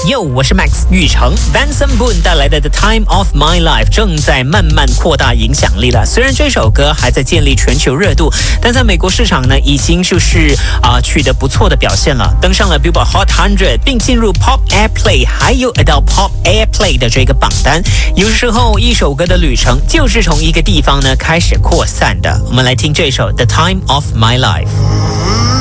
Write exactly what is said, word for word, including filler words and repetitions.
Yo， 我是 Max 玉成 Vanson Boone 带来的 The Time of My Life 正在慢慢扩大影响力了。虽然这首歌还在建立全球热度，但在美国市场呢，已经就是啊、呃、取得不错的表现了，登上了 Billboard Hot 一百，并进入 Pop Airplay 还有 Adult Pop Airplay 的这个榜单。有时候一首歌的旅程就是从一个地方呢开始扩散的。我们来听这首 The Time of My Life。